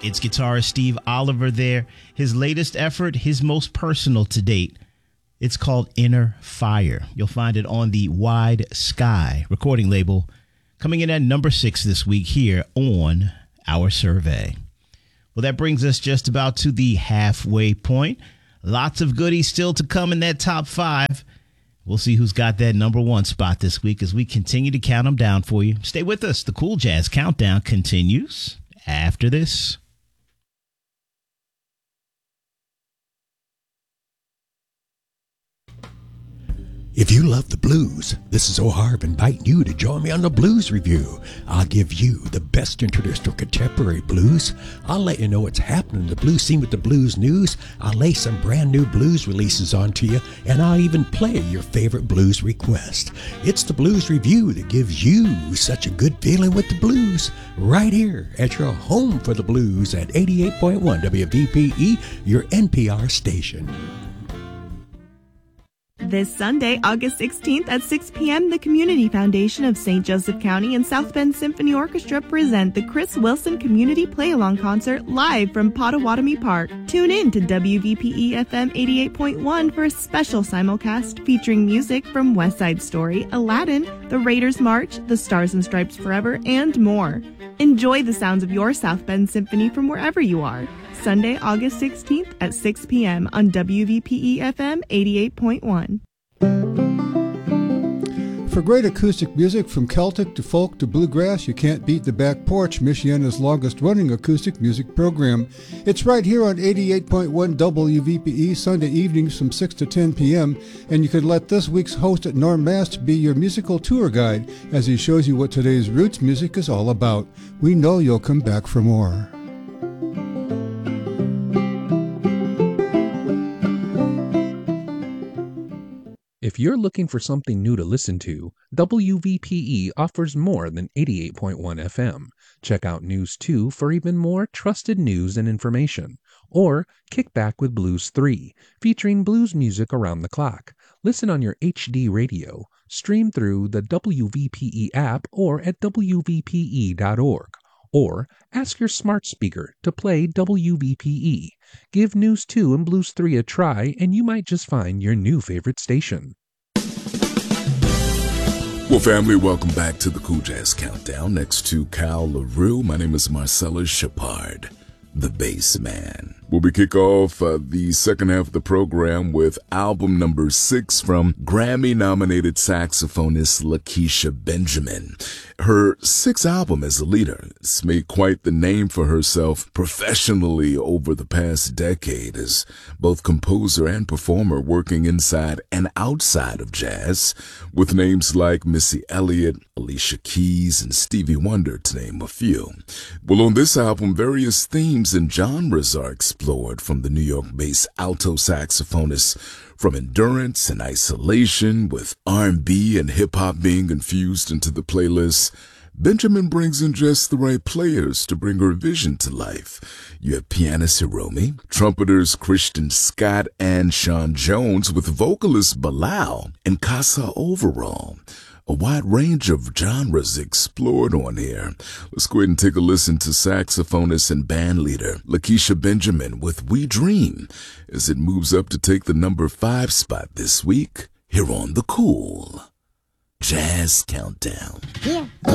It's guitarist Steve Oliver there. His latest effort, his most personal to date. It's called Inner Fire. You'll find it on the Wide Sky recording label, coming in at number 6 this week here on Our Survey. Well, that brings us just about to the halfway point. Lots of goodies still to come in that top 5. We'll see who's got that number 1 spot this week as we continue to count them down for you. Stay with us. The Cool Jazz Countdown continues after this. If you love the blues, this is O'Harv inviting you to join me on the Blues Review. I'll give you the best introduced to contemporary blues. I'll let you know what's happening in the blues scene with the blues news. I'll lay some brand new blues releases onto you, and I'll even play your favorite blues request. It's the Blues Review that gives you such a good feeling with the blues, right here at your home for the blues at 88.1 WVPE, your NPR station. This Sunday, August 16th at 6 p.m., the Community Foundation of St. Joseph County and South Bend Symphony Orchestra present the Chris Wilson Community Play-Along Concert live from Potawatomi Park. Tune in to WVPE FM 88.1 for a special simulcast featuring music from West Side Story, Aladdin, The Raiders March, The Stars and Stripes Forever, and more. Enjoy the sounds of your South Bend Symphony from wherever you are. Sunday, August 16th at 6 p.m. on WVPE FM 88.1. For great acoustic music from Celtic to folk to bluegrass, you can't beat the Back Porch, Michiana's longest-running acoustic music program. It's right here on 88.1 WVPE, Sunday evenings from 6 to 10 p.m., and you can let this week's host, Norm Mast, be your musical tour guide as he shows you what today's roots music is all about. We know you'll come back for more. If you're looking for something new to listen to, WVPE offers more than 88.1 FM. Check out News 2 for even more trusted news and information. Or kick back with Blues 3, featuring blues music around the clock. Listen on your HD radio, stream through the WVPE app or at WVPE.org. Or ask your smart speaker to play WVPE. Give News 2 and Blues 3 a try, and you might just find your new favorite station. Well, family, welcome back to the Cool Jazz Countdown. Next to Cal LaRue, my name is Marcellus Shepard, the bass man. We'll be kick off the second half of the program with album number 6 from Grammy-nominated saxophonist Lakecia Benjamin. Her 6th album as a leader has made quite the name for herself professionally over the past decade as both composer and performer, working inside and outside of jazz with names like Missy Elliott, Alicia Keys, and Stevie Wonder, to name a few. Well, on this album, various themes and genres are explored from the New York-based alto saxophonist, from endurance and isolation, with R&B and hip-hop being infused into the playlist. Benjamin brings in just the right players to bring her vision to life. You have pianist Hiromi, trumpeters Christian Scott and Sean Jones, with vocalist Bilal and Casa Overall. A wide range of genres explored on here. Let's go ahead and take a listen to saxophonist and bandleader Lakecia Benjamin with We Dream as it moves up to take the number 5 spot this week here on the Cool Jazz Countdown. Yeah.